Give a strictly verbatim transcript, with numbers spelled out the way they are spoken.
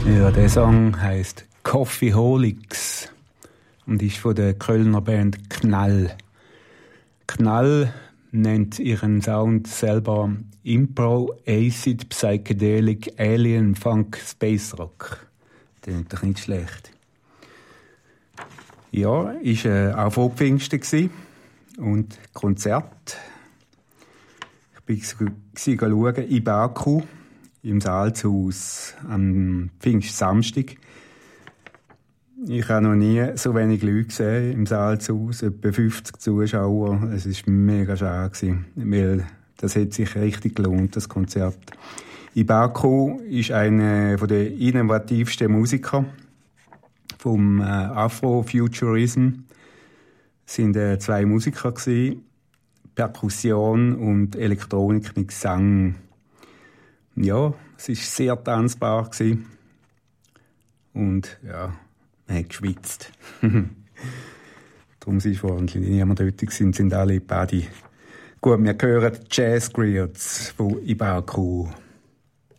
Ja, der Song heisst Coffeeholics und ist von der Kölner Band Knall. Knall nennt ihren Sound selber Impro, Acid, Psychedelic, Alien, Funk, Space Rock. Das ist doch nicht schlecht. Ja, ist äh, auch vor Pfingsten gsi und Konzert. Ich bin schauen in Baku im Salzhaus am Pfingstsamstag. Ich habe noch nie so wenig Leute gesehen im Salzhaus, etwa fünfzig Zuschauer. Es war mega schade, weil das hat sich richtig gelohnt, das Konzert. Ibaku ist einer der innovativsten Musiker vom äh, Afrofuturism. Es waren äh, zwei Musiker gewesen, Perkussion und Elektronik mit Gesang. Ja, es war sehr tanzbar gewesen. Und ja, man hat geschwitzt. Darum war ordentlich niemand dort gewesen, sind alle Buddy. Gut, wir hören Jazz Griots von Ibaku.